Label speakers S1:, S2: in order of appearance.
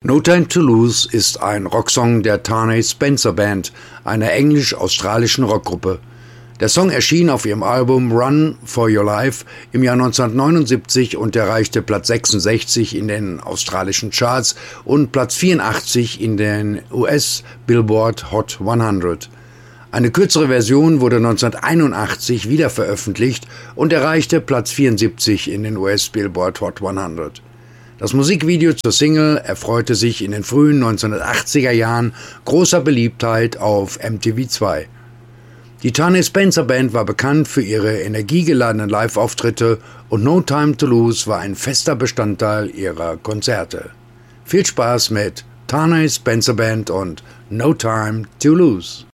S1: No Time to Lose ist ein Rocksong der Tharnay Spencer Band, einer englisch-australischen Rockgruppe. Der Song erschien auf ihrem Album Run for Your Life im Jahr 1979 und erreichte Platz 66 in den australischen Charts und Platz 84 in den US Billboard Hot 100. Eine kürzere Version wurde 1981 wieder veröffentlicht und erreichte Platz 74 in den US Billboard Hot 100. Das Musikvideo zur Single erfreute sich in den frühen 1980er Jahren großer Beliebtheit auf MTV2. Die Tharnay Spencer Band war bekannt für ihre energiegeladenen Live-Auftritte und No Time to Lose war ein fester Bestandteil ihrer Konzerte. Viel Spaß mit Tharnay Spencer Band und No Time to Lose.